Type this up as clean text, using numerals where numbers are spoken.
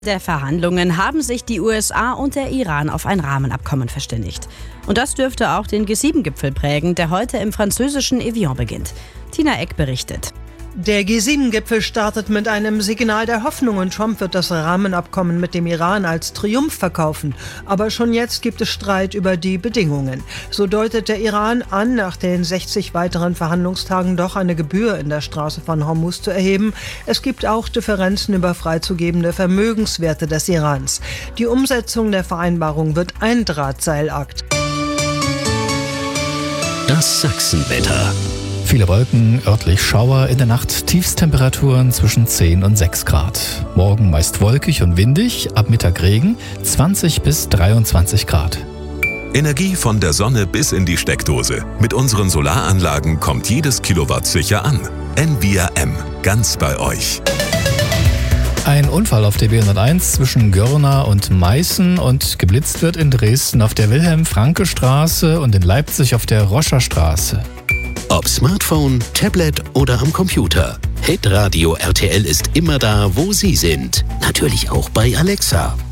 Der Verhandlungen haben sich die USA und der Iran auf ein Rahmenabkommen verständigt. Und das dürfte auch den G7-Gipfel prägen, der heute im französischen Evian beginnt. Tina Eck berichtet. Der G7-Gipfel startet mit einem Signal der Hoffnung und Trump wird das Rahmenabkommen mit dem Iran als Triumph verkaufen. Aber schon jetzt gibt es Streit über die Bedingungen. So deutet der Iran an, nach den 60 weiteren Verhandlungstagen doch eine Gebühr in der Straße von Hormuz zu erheben. Es gibt auch Differenzen über freizugebende Vermögenswerte des Irans. Die Umsetzung der Vereinbarung wird ein Drahtseilakt. Das Sachsenwetter. Viele Wolken, örtlich Schauer, in der Nacht Tiefstemperaturen zwischen 10 und 6 Grad. Morgen meist wolkig und windig, ab Mittag Regen, 20 bis 23 Grad. Energie von der Sonne bis in die Steckdose. Mit unseren Solaranlagen kommt jedes Kilowatt sicher an. Envia M, ganz bei euch. Ein Unfall auf der B101 zwischen Görna und Meißen und geblitzt wird in Dresden auf der Wilhelm-Franke-Straße und in Leipzig auf der Roscher-Straße. Ob Smartphone, Tablet oder am Computer. Hitradio RTL ist immer da, wo Sie sind. Natürlich auch bei Alexa.